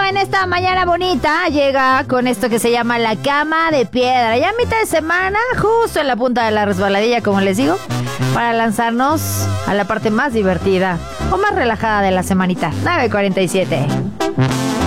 en esta mañana bonita llega con esto que se llama la cama de piedra. Ya a mitad de semana, justo en la punta de la resbaladilla, como les digo, para lanzarnos a la parte más divertida o más relajada de la semanita. 9:47.